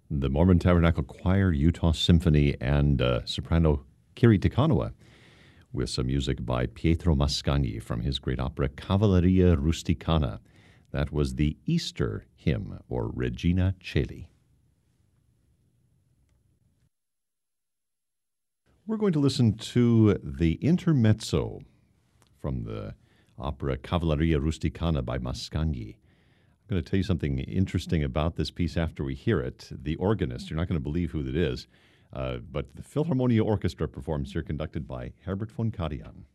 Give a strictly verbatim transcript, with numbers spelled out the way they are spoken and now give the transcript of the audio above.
The Mormon Tabernacle Choir, Utah Symphony, and uh, soprano Kiri Tikanoa, with some music by Pietro Mascagni from his great opera Cavalleria Rusticana. That was the Easter hymn, or Regina Caeli. We're going to listen to the intermezzo from the opera Cavalleria Rusticana by Mascagni. I'm going to tell you something interesting about this piece after we hear it. The organist, you're not going to believe who it is, uh, but the Philharmonia Orchestra performs here, conducted by Herbert von Karajan.